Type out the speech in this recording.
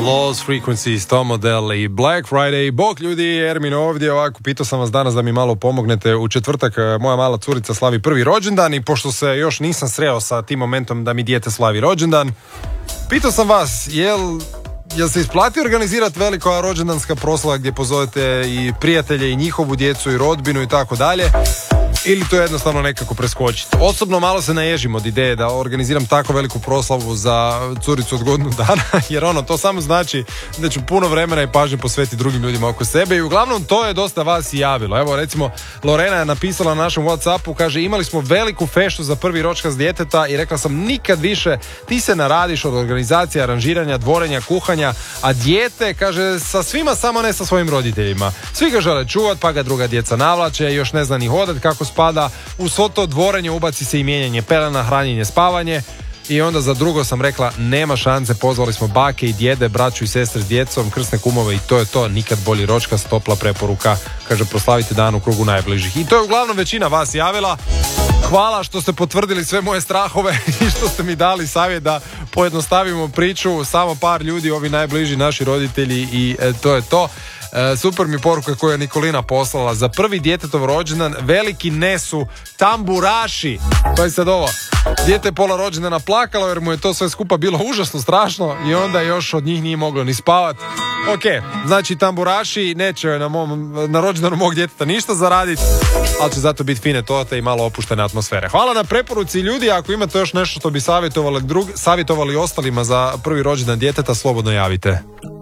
Lost Frequencies, Tom Model i Black Friday. Bog ljudi, Ermin ovdje. Ovako, pitao sam vas danas da mi malo pomognete. U četvrtak moja mala curica slavi prvi rođendan i pošto se još nisam sreo sa tim momentom da mi dijete slavi rođendan, pitao sam vas, jel se isplati organizirati velika rođendanska proslava gdje pozovete i prijatelje i njihovu djecu i rodbinu i tako dalje, ili to jednostavno nekako preskočiti. Osobno malo se naježim od ideje da organiziram tako veliku proslavu za curicu od godinu dana, jer to samo znači da ću puno vremena i pažnje posvetiti drugim ljudima oko sebe i uglavnom to je dosta vas i javilo. Evo recimo Lorena je napisala na našem WhatsAppu, kaže imali smo veliku feštu za prvi ročkas djeteta i rekla sam nikad više ti se naradiš od organizacije, aranžiranja, dvorenja, kuhanja, a dijete, kaže, sa svima samo ne sa svojim roditeljima. Svi ga žele čuvat, pa ga druga djeca navlače, još ne zna ni hodat kako spada, u svo to dvorenje ubaci se i mijenjanje pelena, hranjenje, spavanje i onda za drugo sam rekla nema šanse, pozvali smo bake i djede, braću i sestre s djecom, krsne kumove i to je to, nikad bolji ročkas, topla preporuka, kaže proslavite dan u krugu najbližih. I to je uglavnom većina vas javila. Hvala što ste potvrdili sve moje strahove i što ste mi dali savjet da pojednostavimo priču, samo par ljudi, ovi najbliži naši roditelji i to je to. Super mi poruka koju je Nikolina poslala. Za prvi djetetov rođendan veliki nesu tamburaši. To je sad ovo. Dijete je pola rođendana plakalo jer mu je to sve skupa bilo užasno strašno i onda još od njih nije moglo ni spavati. Ok, znači tamburaši neće na rođendanu mog djeteta ništa zaraditi, ali će zato biti fine torte i malo opuštene atmosfere. Hvala na preporuci ljudi, ako imate još nešto što bi savjetovali ostalima za prvi rođendan djeteta, slobodno javite.